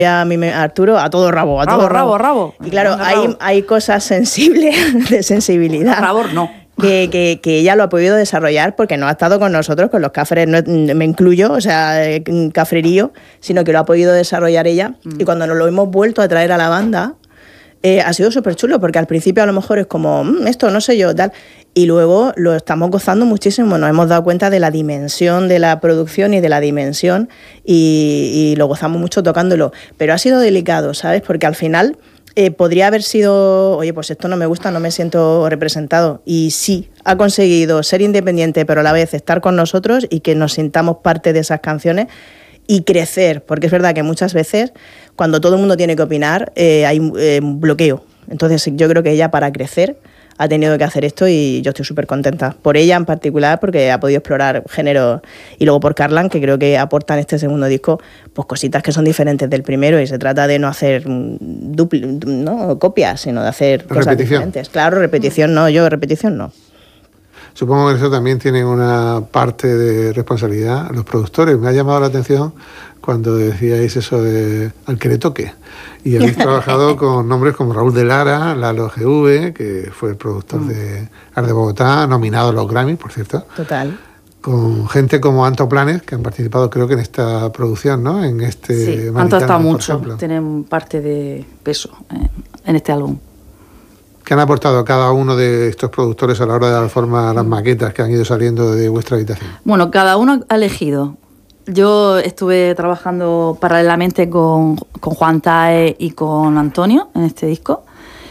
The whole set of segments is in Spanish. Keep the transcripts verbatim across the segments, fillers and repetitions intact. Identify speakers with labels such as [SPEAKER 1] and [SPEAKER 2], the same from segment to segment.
[SPEAKER 1] a mí, me, a Arturo, a todo rabo, a
[SPEAKER 2] rabo,
[SPEAKER 1] todo rabo.
[SPEAKER 2] Rabo, rabo.
[SPEAKER 1] Y claro, hay, hay cosas sensibles, de sensibilidad.
[SPEAKER 2] Rabo no.
[SPEAKER 1] Que, que, que ella lo ha podido desarrollar porque no ha estado con nosotros, con los cafres, no me incluyo, o sea, cafrerío, sino que lo ha podido desarrollar ella. Mm. Y cuando nos lo hemos vuelto a traer a la banda, eh, ha sido súper chulo, porque al principio a lo mejor es como, mmm, esto no sé yo, tal. Y luego lo estamos gozando muchísimo, nos hemos dado cuenta de la dimensión de la producción y de la dimensión, y, y lo gozamos mucho tocándolo. Pero ha sido delicado, ¿sabes? Porque al final... Eh, podría haber sido, oye, pues esto no me gusta, no me siento representado. Y sí, ha conseguido ser independiente, pero a la vez estar con nosotros y que nos sintamos parte de esas canciones y crecer. Porque es verdad que muchas veces, cuando todo el mundo tiene que opinar, eh, hay eh, un bloqueo. Entonces yo creo que ella, para crecer, ha tenido que hacer esto y yo estoy súper contenta. Por ella en particular, porque ha podido explorar géneros, y luego por Carlan, que creo que aporta en este segundo disco pues cositas que son diferentes del primero, y se trata de no hacer dupl- no copias, sino de hacer cosas
[SPEAKER 3] repetición.
[SPEAKER 1] diferentes. Claro, repetición no, yo repetición no.
[SPEAKER 3] Supongo que eso también tiene una parte de responsabilidad los productores. Me ha llamado la atención cuando decíais eso de al que le toque. Y habéis trabajado con nombres como Raúl de Lara, Lalo G V, que fue el productor mm. de Art de Bogotá, nominado a los Grammy, por cierto.
[SPEAKER 1] Total.
[SPEAKER 3] Con gente como Anto Planes, que han participado creo que en esta producción, ¿no? En este
[SPEAKER 2] sí, Anto ha estado mucho, tiene parte de peso en, en este álbum.
[SPEAKER 3] ¿Qué han aportado cada uno de estos productores a la hora de dar forma a las maquetas que han ido saliendo de vuestra habitación?
[SPEAKER 2] Bueno, cada uno ha elegido. Yo estuve trabajando paralelamente con, con Juan Tae y con Antonio en este disco.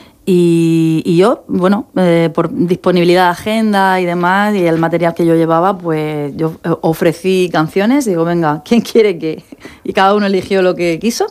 [SPEAKER 2] Y, y yo, bueno, eh, por disponibilidad de agenda y demás, y el material que yo llevaba, pues yo ofrecí canciones y digo, venga, ¿quién quiere qué? Y cada uno eligió lo que quiso.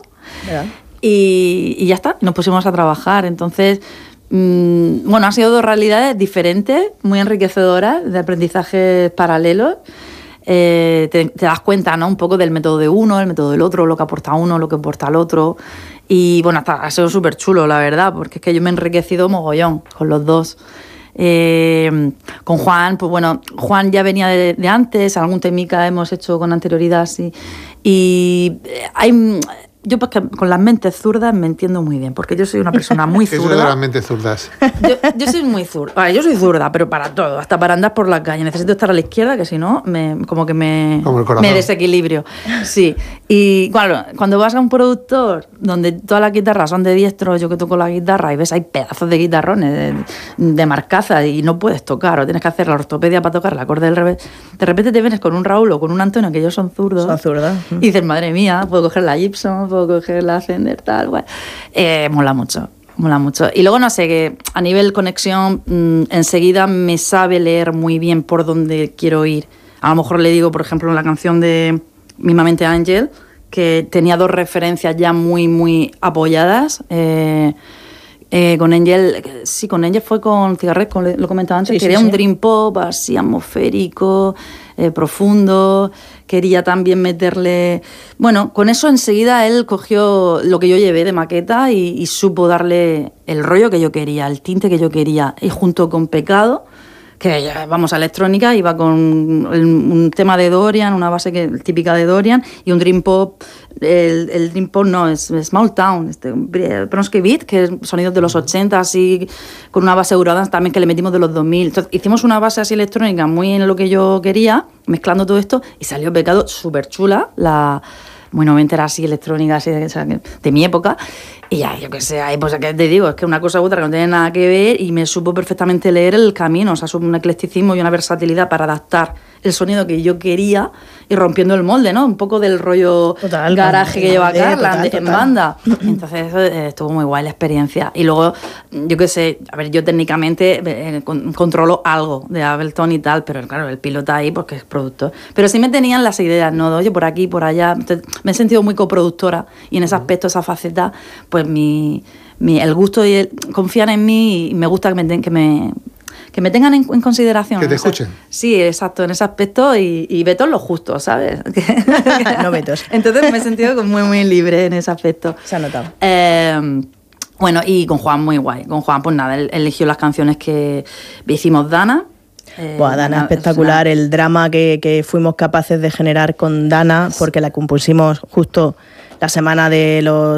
[SPEAKER 2] Y, y ya está, nos pusimos a trabajar. Entonces... Bueno, han sido dos realidades diferentes, muy enriquecedoras, de aprendizajes paralelos. Eh, te, te das cuenta, ¿no? Un poco del método de uno, el método del otro, lo que aporta uno, lo que aporta el otro. Y bueno, hasta ha sido súper chulo, la verdad, porque es que yo me he enriquecido mogollón con los dos. Eh, con Juan, pues bueno, Juan ya venía de, de antes, algún temica hemos hecho con anterioridad, sí. Y hay... Yo pues que con las mentes zurdas me entiendo muy bien, porque yo soy una persona muy zurda.
[SPEAKER 3] Eso de las mentes zurdas.
[SPEAKER 2] Yo, yo soy muy zurda. Vale, yo soy zurda, pero para todo, hasta para andar por la calle. Necesito estar a la izquierda, que si no, me, como que me,
[SPEAKER 3] como el corazón.
[SPEAKER 2] me desequilibrio. Sí. Y claro, cuando vas a un productor donde todas las guitarras son de diestro, yo que toco la guitarra y ves hay pedazos de guitarrones de, de marcaza y no puedes tocar, o tienes que hacer la ortopedia para tocar el acorde del revés, de repente te vienes con un Raúl o con un Antonio, que ellos son zurdos.
[SPEAKER 1] Son zurdos.
[SPEAKER 2] Y dices, madre mía, puedo coger la Gibson, puedo coger la Fender, tal, bueno. eh, mola mucho, mola mucho. Y luego, no sé, que a nivel conexión, mmm, enseguida me sabe leer muy bien por dónde quiero ir. A lo mejor le digo, por ejemplo, en la canción de Mismamente Ángel, que tenía dos referencias ya muy, muy apoyadas. Eh, eh, con Angel, sí, con Angel fue con Cigarret, con, lo comentaba antes,
[SPEAKER 1] sí,
[SPEAKER 2] quería
[SPEAKER 1] sí,
[SPEAKER 2] un
[SPEAKER 1] sí.
[SPEAKER 2] dream pop así atmosférico, eh, profundo. Quería también meterle... Bueno, con eso enseguida él cogió lo que yo llevé de maqueta y, y supo darle el rollo que yo quería, el tinte que yo quería. Y junto con Pecado, que ya vamos a electrónica, iba con el, un tema de Dorian, una base que, típica de Dorian, y un dream pop. El, el dream pop no, es, es Small Town, este, Bronski Beat, que es sonidos de los ochenta, así, con una base Eurodance también que le metimos de los dos mil. Entonces, hicimos una base así electrónica muy en lo que yo quería, mezclando todo esto, y salió Pecado súper chula, la... muy noventera así, electrónica así, de, de mi época. Y ya, yo qué sé, ahí pues que te digo, es que una cosa u otra que no tiene nada que ver, y me supo perfectamente leer el camino, o sea, un eclecticismo y una versatilidad para adaptar el sonido que yo quería y rompiendo el molde, ¿no? Un poco del rollo total, garaje que lleva Carlan en banda. Entonces eso, eh, estuvo muy guay la experiencia. Y luego, yo qué sé, a ver, yo técnicamente eh, con, controlo algo de Ableton y tal, pero claro, el pilota ahí porque es productor. Pero sí me tenían las ideas, ¿no? Oye, por aquí, por allá. Entonces, me he sentido muy coproductora y en ese aspecto, esa faceta, pues mi, mi el gusto y el, confían en mí y me gusta que me... que me que me tengan en, en consideración.
[SPEAKER 3] Que te
[SPEAKER 2] o sea,
[SPEAKER 3] escuchen.
[SPEAKER 2] Sí, exacto, en ese aspecto, y, y vetos lo justo, ¿sabes?
[SPEAKER 1] No vetos.
[SPEAKER 2] Entonces me he sentido muy, muy libre en ese aspecto.
[SPEAKER 1] Se ha notado.
[SPEAKER 2] Eh, bueno, y con Juan muy guay. Con Juan, pues nada, él eligió las canciones que hicimos Dana.
[SPEAKER 1] Eh, Buah, Dana, Dana espectacular, el drama que, que fuimos capaces de generar con Dana, porque la compusimos justo la semana de los